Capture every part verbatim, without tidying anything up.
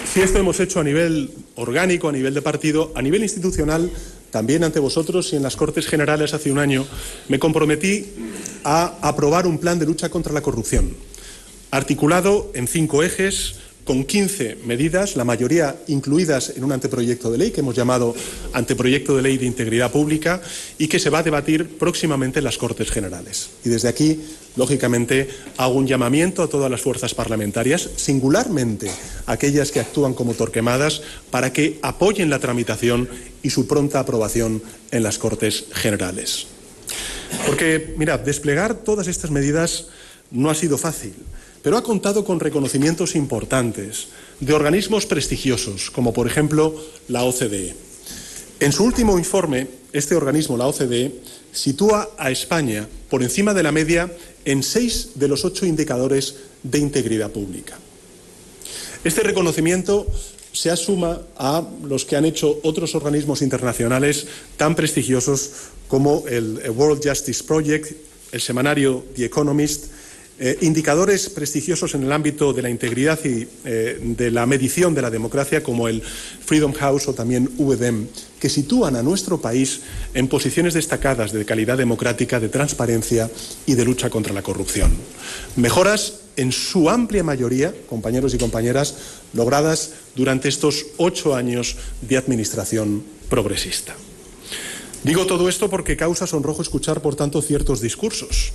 Si esto hemos hecho a nivel orgánico, a nivel de partido, a nivel institucional, también ante vosotros y en las Cortes Generales hace un año, me comprometí a aprobar un plan de lucha contra la corrupción, articulado en cinco ejes, con quince medidas, la mayoría incluidas en un anteproyecto de ley que hemos llamado Anteproyecto de Ley de Integridad Pública y que se va a debatir próximamente en las Cortes Generales. Y desde aquí, lógicamente, hago un llamamiento a todas las fuerzas parlamentarias, singularmente aquellas que actúan como torquemadas, para que apoyen la tramitación y su pronta aprobación en las Cortes Generales. Porque, mirad, desplegar todas estas medidas no ha sido fácil, pero ha contado con reconocimientos importantes de organismos prestigiosos, como por ejemplo la O C D E. En su último informe, este organismo, la O C D E, sitúa a España por encima de la media en seis de los ocho indicadores de integridad pública. Este reconocimiento se asuma a los que han hecho otros organismos internacionales tan prestigiosos como el World Justice Project, el semanario The Economist, Eh, indicadores prestigiosos en el ámbito de la integridad y eh, de la medición de la democracia, como el Freedom House o también U E D E M, que sitúan a nuestro país en posiciones destacadas de calidad democrática, de transparencia y de lucha contra la corrupción. Mejoras en su amplia mayoría, compañeros y compañeras, logradas durante estos ocho años de administración progresista. Digo todo esto porque causa sonrojo escuchar, por tanto, ciertos discursos.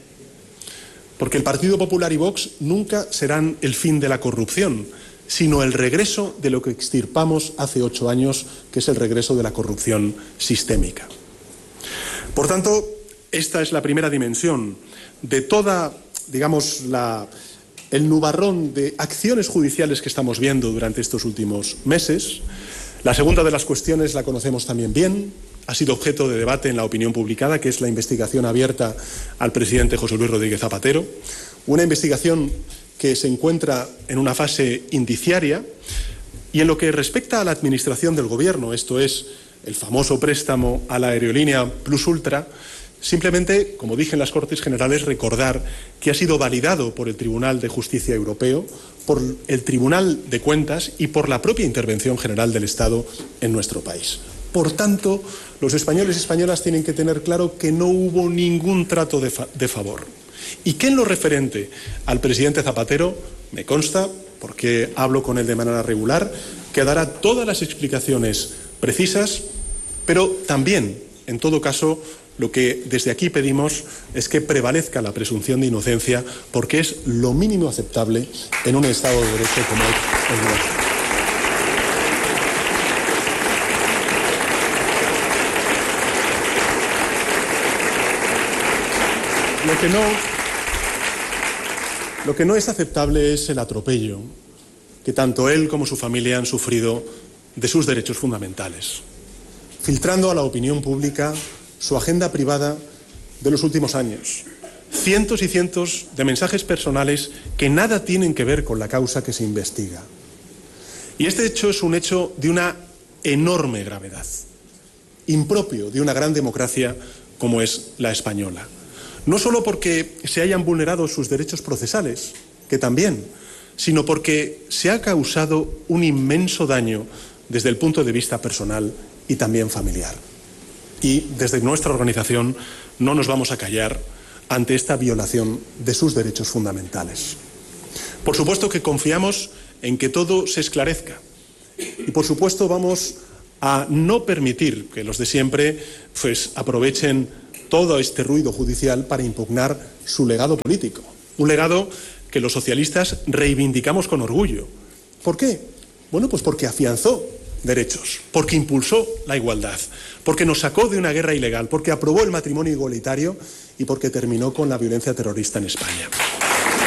Porque el Partido Popular y Vox nunca serán el fin de la corrupción, sino el regreso de lo que extirpamos hace ocho años, que es el regreso de la corrupción sistémica. Por tanto, esta es la primera dimensión de toda, digamos, la, el nubarrón de acciones judiciales que estamos viendo durante estos últimos meses. La segunda de las cuestiones la conocemos también bien. Ha sido objeto de debate en la opinión publicada, que es la investigación abierta al presidente José Luis Rodríguez Zapatero, una investigación que se encuentra en una fase indiciaria y en lo que respecta a la administración del Gobierno, esto es, el famoso préstamo a la aerolínea Plus Ultra, simplemente, como dije en las Cortes Generales, recordar que ha sido validado por el Tribunal de Justicia Europeo, por el Tribunal de Cuentas y por la propia Intervención General del Estado en nuestro país. Por tanto, los españoles y españolas tienen que tener claro que no hubo ningún trato de, fa de favor. Y que en lo referente al presidente Zapatero, me consta, porque hablo con él de manera regular, que dará todas las explicaciones precisas, pero también, en todo caso, lo que desde aquí pedimos es que prevalezca la presunción de inocencia, porque es lo mínimo aceptable en un Estado de Derecho como el nuestro. Lo que no, lo que no es aceptable es el atropello que tanto él como su familia han sufrido de sus derechos fundamentales, filtrando a la opinión pública su agenda privada de los últimos años. Cientos y cientos de mensajes personales que nada tienen que ver con la causa que se investiga. Y este hecho es un hecho de una enorme gravedad, impropio de una gran democracia como es la española. No solo porque se hayan vulnerado sus derechos procesales, que también, sino porque se ha causado un inmenso daño desde el punto de vista personal y también familiar. Y desde nuestra organización no nos vamos a callar ante esta violación de sus derechos fundamentales. Por supuesto que confiamos en que todo se esclarezca y por supuesto vamos a no permitir que los de siempre pues, aprovechen todo este ruido judicial para impugnar su legado político. Un legado que los socialistas reivindicamos con orgullo. ¿Por qué? Bueno, pues porque afianzó derechos, porque impulsó la igualdad, porque nos sacó de una guerra ilegal, porque aprobó el matrimonio igualitario y porque terminó con la violencia terrorista en España.